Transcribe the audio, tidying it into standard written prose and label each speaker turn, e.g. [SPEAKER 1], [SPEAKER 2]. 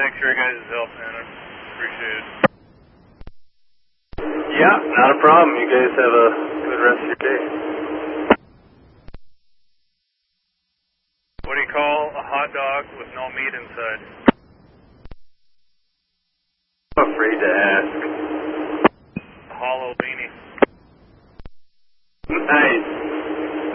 [SPEAKER 1] thanks for your guys' help, man. I appreciate it.
[SPEAKER 2] Yeah, not a problem. You guys have a good rest of your day.
[SPEAKER 1] What do you call a hot dog with no meat inside?